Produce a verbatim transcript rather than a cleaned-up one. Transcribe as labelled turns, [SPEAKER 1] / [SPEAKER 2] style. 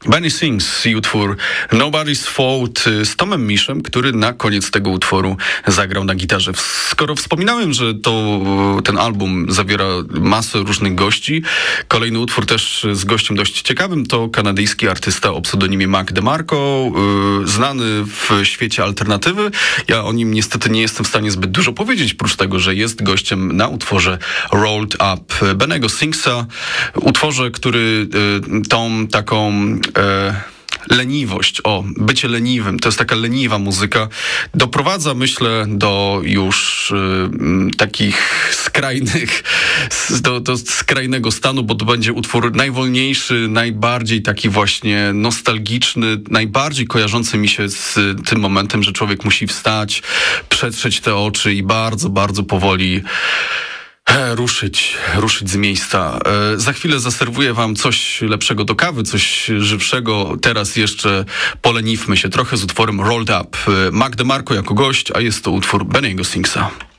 [SPEAKER 1] Benny Sings i utwór Nobody's Fault z Tomem Miszem, który na koniec tego utworu zagrał na gitarze. Skoro wspominałem, że to ten album zawiera masę różnych gości, kolejny utwór też z gościem dość ciekawym, to kanadyjski artysta o pseudonimie Mac DeMarco, yy, znany w świecie alternatywy. Ja o nim niestety nie jestem w stanie zbyt dużo powiedzieć, prócz tego, że jest gościem na utworze Rolled Up Bennego Singsa, utworze, który yy, tą taką E, leniwość, o, bycie leniwym, to jest taka leniwa muzyka, doprowadza, myślę, do już y, takich skrajnych, do, do skrajnego stanu, bo to będzie utwór najwolniejszy, najbardziej taki właśnie nostalgiczny, najbardziej kojarzący mi się z tym momentem, że człowiek musi wstać, przetrzeć te oczy i bardzo, bardzo powoli E, ruszyć, ruszyć z miejsca. E, za chwilę zaserwuję wam coś lepszego do kawy, coś żywszego. Teraz jeszcze poleniwmy się trochę z utworem Rolled Up. E, Mac DeMarco jako gość, a jest to utwór Bennego Singsa.